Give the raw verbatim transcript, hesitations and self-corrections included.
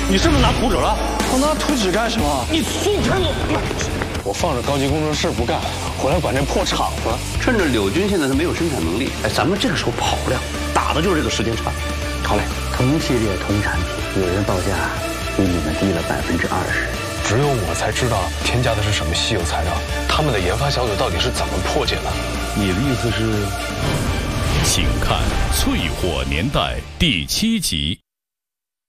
你是不是拿图纸了？ 我拿图纸干什么？ 你松开我！ 我放着高级工程师不干，回来管这破厂子。 趁着柳军现在他没有生产能力，哎，咱们这个时候跑不了，打的就是这个时间差。好嘞， 同系列同产品，有人报价比你们低了百分之二十。 只有我才知道添加的是什么稀有材料，他们的研发小组到底是怎么破解的？ 你的意思是？ 请看《淬火年代》第七集。